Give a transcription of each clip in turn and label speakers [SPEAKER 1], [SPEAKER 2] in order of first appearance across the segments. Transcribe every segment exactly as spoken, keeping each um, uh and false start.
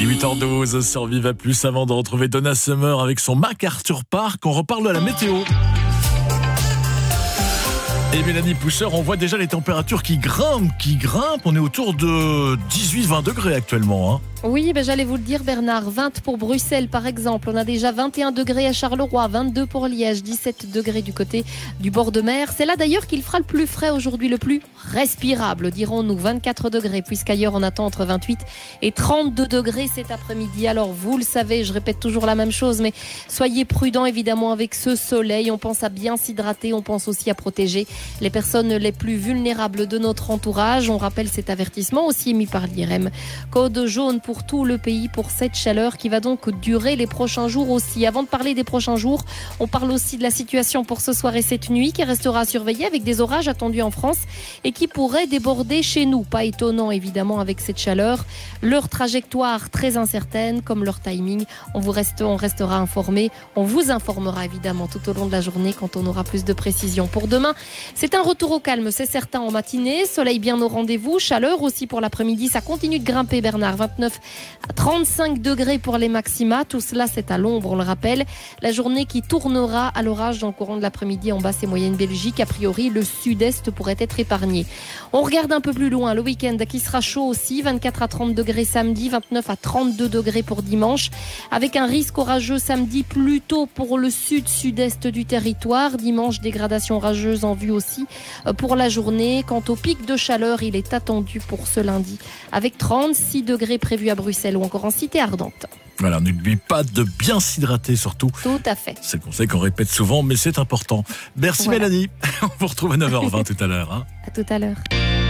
[SPEAKER 1] huit heures douze sur Viva Plus, avant de retrouver Donna Summer avec son MacArthur Park, on reparle de la météo. Et Mélanie Pousseur, on voit déjà les températures qui grimpent, qui grimpent. On est autour de dix-huit vingt degrés actuellement. Hein.
[SPEAKER 2] Oui, ben j'allais vous le dire Bernard, vingt pour Bruxelles par exemple. On a déjà vingt et un degrés à Charleroi, vingt-deux pour Liège, dix-sept degrés du côté du bord de mer. C'est là d'ailleurs qu'il fera le plus frais aujourd'hui, le plus respirable, dirons-nous. vingt-quatre degrés, puisqu'ailleurs on attend entre vingt-huit et trente-deux degrés cet après-midi. Alors vous le savez, je répète toujours la même chose, mais soyez prudents évidemment avec ce soleil. On pense à bien s'hydrater, on pense aussi à protéger les personnes les plus vulnérables de notre entourage. On rappelle cet avertissement aussi émis par l'I R M. Code jaune pour tout le pays pour cette chaleur qui va donc durer les prochains jours aussi. Avant de parler des prochains jours, on parle aussi de la situation pour ce soir et cette nuit qui restera surveillée avec des orages attendus en France et qui pourraient déborder chez nous. Pas étonnant évidemment avec cette chaleur. Leur trajectoire très incertaine comme leur timing. On vous reste, on restera informé. On vous informera évidemment tout au long de la journée quand on aura plus de précision. Pour demain, c'est un retour au calme, c'est certain en matinée. Soleil bien au rendez-vous. Chaleur aussi pour l'après-midi. Ça continue de grimper Bernard. vingt-neuf à trente-cinq degrés pour les maxima. Tout cela, c'est à l'ombre, on le rappelle. La journée qui tournera à l'orage dans le courant de l'après-midi en basse et moyenne Belgique. A priori, le sud-est pourrait être épargné. On regarde un peu plus loin. Le week-end qui sera chaud aussi. vingt-quatre à trente degrés samedi, vingt-neuf à trente-deux degrés pour dimanche. Avec un risque orageux samedi plutôt pour le sud-sud-est du territoire. Dimanche, dégradation orageuse en vue aussi pour la journée. Quant au pic de chaleur, il est attendu pour ce lundi. Avec trente-six degrés prévus à Bruxelles ou encore en Cité Ardente.
[SPEAKER 1] Voilà, n'oublie pas de bien s'hydrater surtout.
[SPEAKER 2] Tout à fait.
[SPEAKER 1] C'est le conseil qu'on répète souvent, mais c'est important. Merci voilà. Mélanie. On vous retrouve à neuf heures vingt tout à l'heure. Hein.
[SPEAKER 2] À tout à l'heure.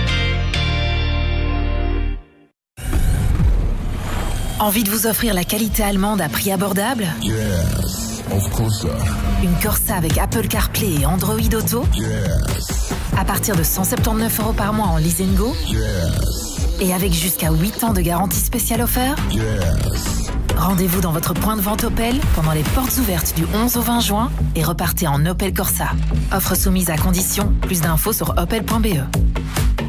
[SPEAKER 3] Envie de vous offrir la qualité allemande à prix abordable ?
[SPEAKER 4] Yes, of course.
[SPEAKER 3] Une Corsa avec Apple CarPlay et Android Auto ?
[SPEAKER 4] Yes.
[SPEAKER 3] À partir de cent soixante-dix-neuf euros par mois en lease and go ?
[SPEAKER 4] Yes.
[SPEAKER 3] Et avec jusqu'à huit ans de garantie spéciale offert ?
[SPEAKER 4] Yes.
[SPEAKER 3] Rendez-vous dans votre point de vente Opel pendant les portes ouvertes du onze au vingt juin et repartez en Opel Corsa. Offre soumise à condition. Plus d'infos sur opel point b e.